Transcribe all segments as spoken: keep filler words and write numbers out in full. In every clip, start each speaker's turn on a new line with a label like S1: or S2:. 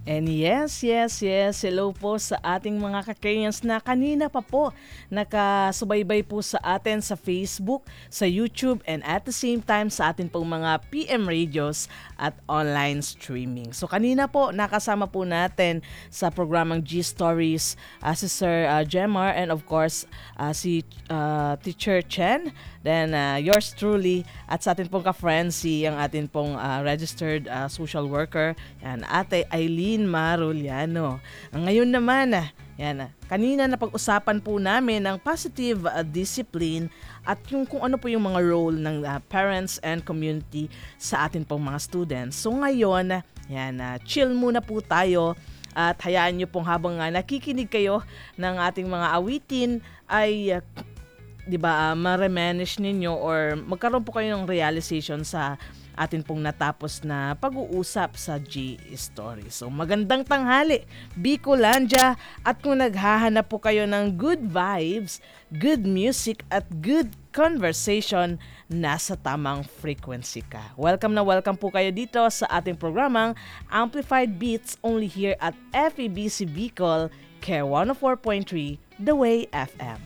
S1: And yes, yes, yes. Hello po sa ating mga ka-Kenyans na kanina pa po nakasubaybay po sa atin sa Facebook, sa YouTube, and at the same time sa atin pong mga P M radios at online streaming. So kanina po nakasama po natin sa programang G-Stories uh, si Sir uh, Jemar and of course uh, si uh, Teacher Chen. Then uh, yours truly at sa atin pong ka-friends si ang atin pong uh, registered uh, social worker, yan, Ate Eileen Maruliano. Ngayon naman, ah, yan, kanina na pag-usapan po namin ng positive uh, discipline at yung kung ano po yung mga role ng uh, parents and community sa atin pong mga students. So ngayon, yan, uh, chill muna po tayo at hayaan nyo pong habang uh, nakikinig kayo ng ating mga awitin ay uh, 'di ba, uh, ma-reminisce ninyo or magkaroon po kayo ng realization sa atin pong natapos na pag-uusap sa G-Story. So magandang tanghali, Bicolandia, at kung naghahanap po kayo ng good vibes, good music at good conversation, nasa tamang frequency ka. Welcome na welcome po kayo dito sa ating programang Amplified Beats only here at F E B C Bicol, Care one oh four point three, The Way F M.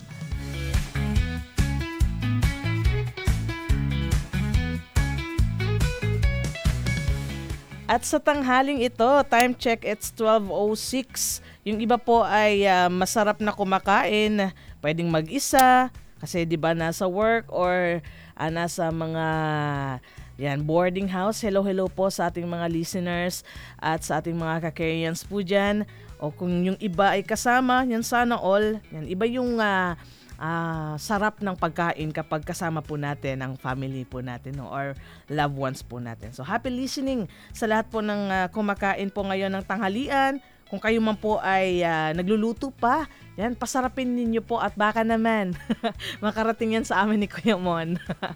S1: At sa tanghaling ito, time check, it's twelve oh six. Yung iba po ay uh, masarap na kumakain, pwedeng mag-isa, kasi di ba nasa work or uh, nasa mga yan, boarding house. Hello, hello po sa ating mga listeners at sa ating mga ka-Kenyans po dyan. O kung yung iba ay kasama, yan sana all. Yan, iba yung uh, uh, sarap ng pagkain kapag kasama po natin ang family po natin, no, or loved ones po natin. So happy listening sa lahat po ng uh, kumakain po ngayon ng tanghalian. Kung kayo man po ay uh, nagluluto pa, yan, pasarapin ninyo po at baka naman makarating yan sa amin ni Kuya Mon.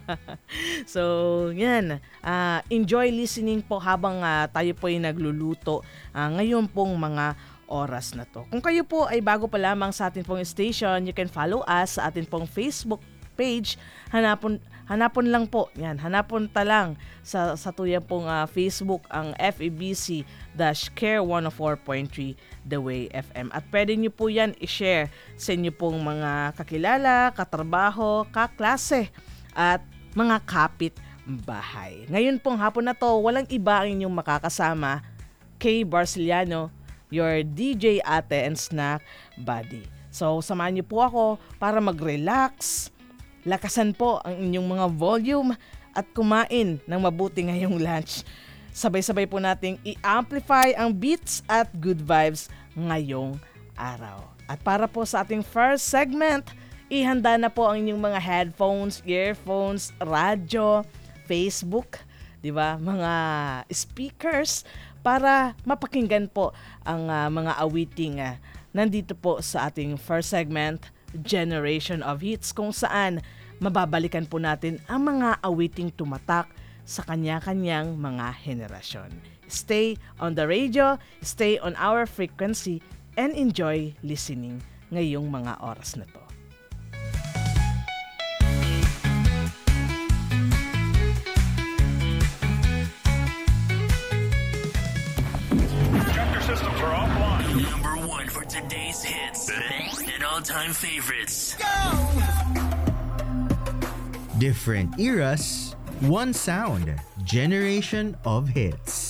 S1: So, yan. Uh, enjoy listening po habang uh, tayo po ay nagluluto uh, ngayon pong mga oras na to. Kung kayo po ay bago pa lamang sa atin pong station, you can follow us sa atin pong Facebook page. Hanapon hanapon lang po. Yan, hanapon ta lang sa sa tuyang pong uh, Facebook ang F E B C-Care one oh four point three The Way F M. At pwede niyo po yan i-share sa inyo pong mga kakilala, katrabaho, kaklase at mga kapit bahay. Ngayon pong hapon na to, walang iba ang inyong makakasama, Kay Barciliano, your D J ate and snack buddy. So, samahan niyo po ako para mag-relax, lakasan po ang inyong mga volume at kumain ng mabuti ngayong lunch. Sabay-sabay po nating i-amplify ang beats at good vibes ngayong araw. At para po sa ating first segment, ihanda na po ang inyong mga headphones, earphones, radyo, Facebook, di ba? Mga speakers para mapakinggan po ang uh, mga awiting uh, nandito po sa ating first segment, Generation of Hits, kung saan mababalikan po natin ang mga awiting tumatak sa kanya-kanyang mga henerasyon. Stay on the radio, stay on our frequency, and enjoy listening ngayong mga oras na to.
S2: Systems are offline.
S3: Number one for today's hits and all-time favorites.
S4: Go!
S5: Different eras, one sound. Generation of Hits.